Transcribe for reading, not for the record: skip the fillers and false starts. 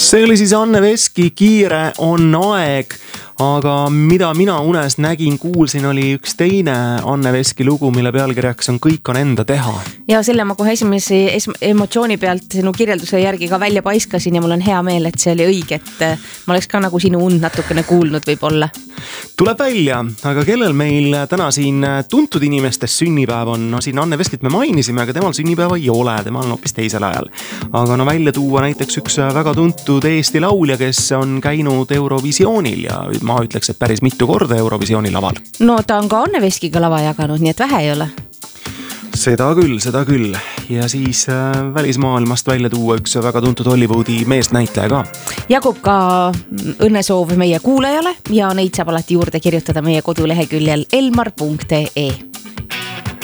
See oli siis Anne Veski Kiire on aeg, aga mida mina unes nägin, kuulsin, oli üks teine Anne Veski lugu, mille pealkirjaks on Kõik on enda teha. Ja selle ma kohe esimese emotsiooni pealt sinu kirjelduse järgi ka välja paiskasin ja mul on hea meel, et see oli õige, et ma oleks ka nagu sinu und natukene kuulnud võib-olla. Tuleb välja, aga kellel meil täna siin tuntud inimestest sünnipäev on? No siin Anne Veskit me mainisime, aga temal sünnipäeva ei ole, temal on hoopis teisel ajal. Aga no välja tuua näiteks üks väga tuntud Eesti laulja, kes on käinud Eurovisioonil ja ma ütleks, et päris mitu korda Eurovisiooni laval. No ta on ka Anne Veskiga lava jaganud, nii et vähe ei ole. Seda küll. Ja siis välismaailmast välja tuua üks väga tuntud Hollywoodi meesnäitleja ka. Jagub ka õnnesoov meie kuulajale ja neid saab alati juurde kirjutada meie koduleheküljel elmar.ee.